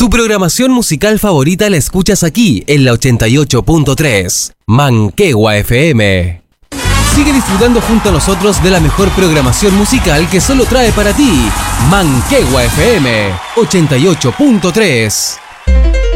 Tu programación musical favorita la escuchas aquí, en la 88.3, Manquehue FM. Sigue disfrutando junto a nosotros de la mejor programación musical que solo trae para ti, Manquehue FM 88.3.